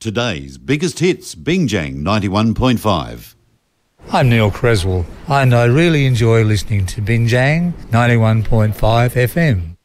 Today's biggest hits, Bingjang 91.5. I'm Neil Creswell, and I really enjoy listening to Bingjang 91.5 FM.